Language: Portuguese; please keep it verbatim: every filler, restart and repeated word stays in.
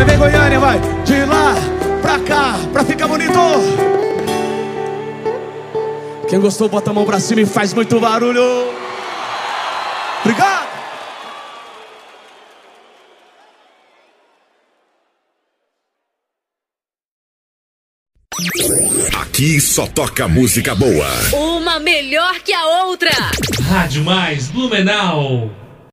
vem Goiânia, vai. De lá pra cá, pra ficar bonito. Quem gostou, bota a mão pra cima e faz muito barulho. Obrigado. Aqui só toca música boa. Uma melhor que a outra. Rádio Mais Blumenau.